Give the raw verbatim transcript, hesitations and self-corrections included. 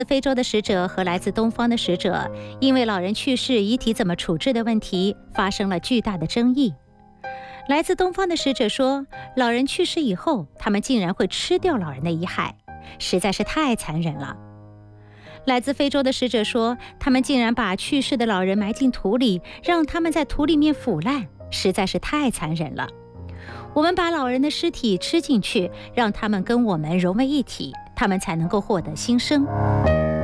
非洲的使者和来自东方的使者因为老人去世遗体怎么处置的问题发生了巨大的争议。来自东方的使者说，老人去世以后，他们竟然会吃掉老人的遗骸，实在是太残忍了。来自非洲的使者说，他们竟然把去世的老人埋进土里，让他们在土里面腐烂，实在是太残忍了。我们把老人的尸体吃进去，让他们跟我们融为一体，他们才能够获得新生。